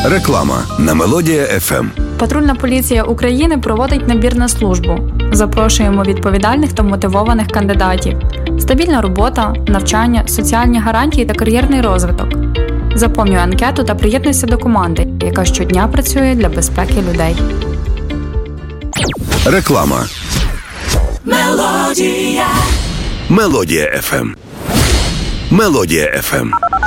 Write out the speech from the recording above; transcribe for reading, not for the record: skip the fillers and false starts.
Реклама на Мелодія FM. Патрульна поліція України проводить набір на службу. Запрошуємо відповідальних та мотивованих кандидатів. Стабільна робота, навчання, соціальні гарантії та кар'єрний розвиток. Заповнюй анкету та приєднуйся до команди, яка щодня працює для безпеки людей. Реклама. Мелодія FM. Мелодія FM.